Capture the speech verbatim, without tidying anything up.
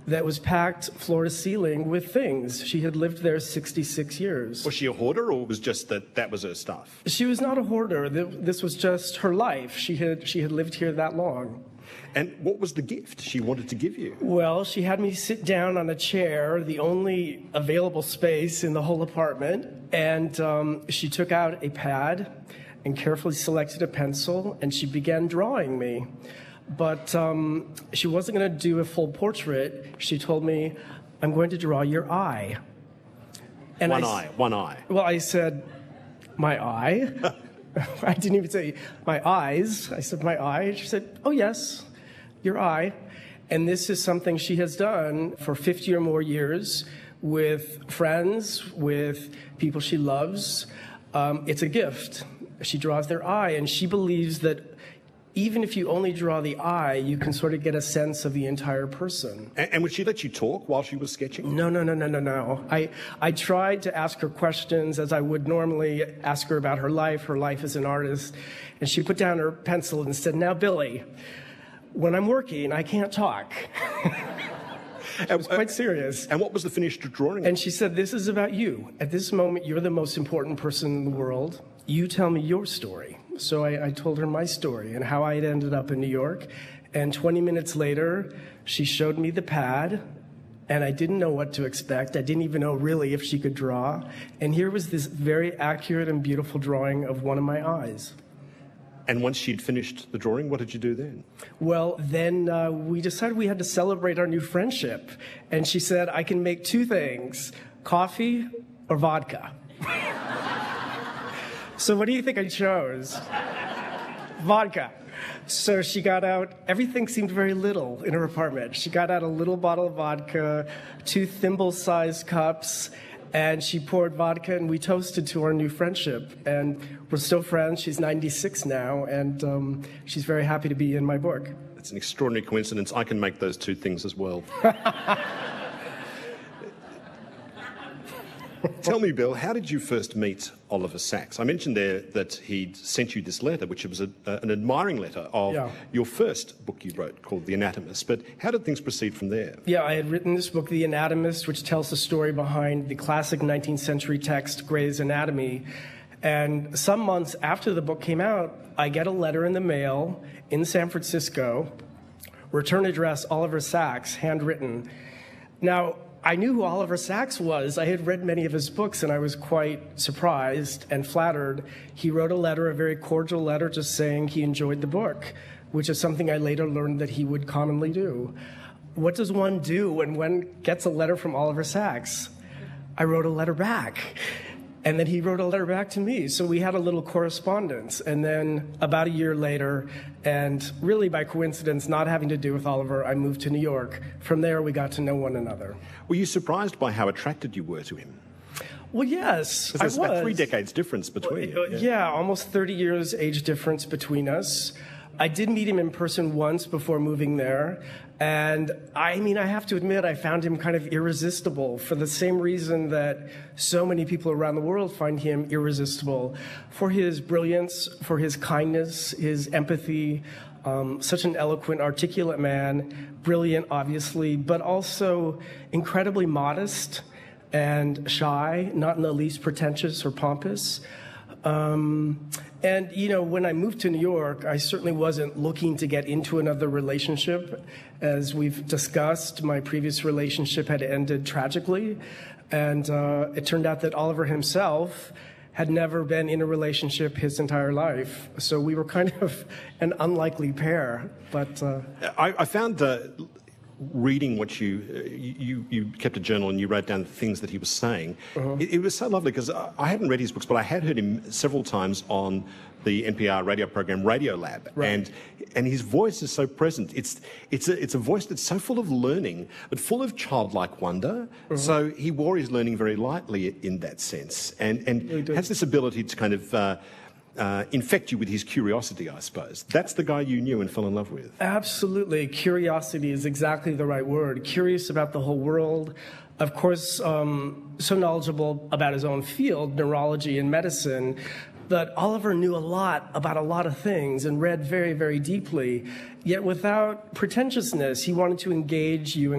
that was packed floor to ceiling with things. She had lived there sixty-six years. Was she a hoarder, or was just that that was her stuff? She was not a hoarder. This was just her life. She had, she had lived here that long. And what was the gift she wanted to give you? Well, she had me sit down on a chair, the only available space in the whole apartment, and um, she took out a pad and carefully selected a pencil, and she began drawing me. But um, she wasn't going to do a full portrait. She told me, I'm going to draw your eye. And one I, eye, one eye. Well, I said, my eye? I didn't even say my eyes. I said, my eye. She said, oh, yes, your eye. And this is something she has done for fifty or more years with friends, with people she loves. Um, it's a gift. She draws their eye, and she believes that even if you only draw the eye, you can sort of get a sense of the entire person. And, and would she let you talk while she was sketching? No, no, no, no, no, no. I, I tried to ask her questions as I would normally ask her about her life, her life as an artist. And she put down her pencil and said, now, Billy, when I'm working, I can't talk. It was quite serious. And what was the finished drawing? And she said, this is about you. At this moment, you're the most important person in the world. You tell me your story. So I, I told her my story and how I had ended up in New York. And twenty minutes later, she showed me the pad, and I didn't know what to expect. I didn't even know really if she could draw. And here was this very accurate and beautiful drawing of one of my eyes. And once she'd finished the drawing, what did you do then? Well, then uh, we decided we had to celebrate our new friendship. And she said, I can make two things, coffee or vodka. So what do you think I chose? Vodka. So she got out, everything seemed very little in her apartment. She got out a little bottle of vodka, two thimble-sized cups, and she poured vodka, and we toasted to our new friendship. And we're still friends. She's ninety-six now, and um, she's very happy to be in my book. It's an extraordinary coincidence. I can make those two things as well. Tell me, Bill, how did you first meet Oliver Sacks? I mentioned there that he'd sent you this letter, which was a, uh, an admiring letter of yeah. your first book you wrote called The Anatomist. But how did things proceed from there? Yeah, I had written this book, The Anatomist, which tells the story behind the classic nineteenth century text, Gray's Anatomy. And some months after the book came out, I get a letter in the mail in San Francisco, return address Oliver Sacks, handwritten. Now, I knew who Oliver Sacks was. I had read many of his books, and I was quite surprised and flattered. He wrote a letter, a very cordial letter, just saying he enjoyed the book, which is something I later learned that he would commonly do. What does one do when one gets a letter from Oliver Sacks? I wrote a letter back. And then he wrote a letter back to me. So we had a little correspondence. And then about a year later, and really by coincidence, not having to do with Oliver, I moved to New York. From there, we got to know one another. Were you surprised by how attracted you were to him? Well, yes, I was. There's about three decades difference between you. Yeah. yeah, almost thirty years age difference between us. I did meet him in person once before moving there. And I mean, I have to admit, I found him kind of irresistible for the same reason that so many people around the world find him irresistible. For his brilliance, for his kindness, his empathy, um, such an eloquent, articulate man, brilliant, obviously, but also incredibly modest and shy, not in the least pretentious or pompous. Um, and, you know, when I moved to New York, I certainly wasn't looking to get into another relationship. As we've discussed, my previous relationship had ended tragically. And uh, it turned out that Oliver himself had never been in a relationship his entire life. So we were kind of an unlikely pair. But uh, I, I found that reading what you, uh, you you kept a journal and you wrote down the things that he was saying. Uh-huh. it, it was so lovely because I, I hadn't read his books, but I had heard him several times on the N P R radio program Radio Lab, right. and and his voice is so present. It's it's a it's a voice that's so full of learning, but full of childlike wonder. Uh-huh. So he wore his learning very lightly in that sense, and and really has this ability to kind of Uh, Uh, infect you with his curiosity, I suppose. That's the guy you knew and fell in love with. Absolutely. Curiosity is exactly the right word. Curious about the whole world. Of course, um, so knowledgeable about his own field, neurology and medicine. But Oliver knew a lot about a lot of things and read very, very deeply. Yet without pretentiousness, he wanted to engage you